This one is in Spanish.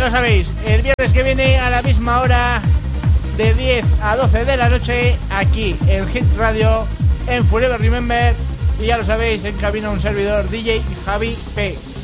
lo sabéis, el viernes que viene a la misma hora, de 10 a 12 de la noche, aquí en Hit Radio, en Forever Remember. Y ya lo sabéis, en cabina un servidor DJ Javi P.